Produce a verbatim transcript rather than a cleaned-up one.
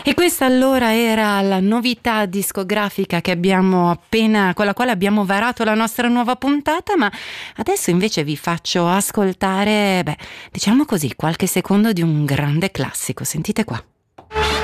E questa allora era la novità discografica che abbiamo appena, con la quale abbiamo varato la nostra nuova puntata, ma adesso invece vi faccio ascoltare, beh, diciamo così, qualche secondo di un grande classico. Sentite qua.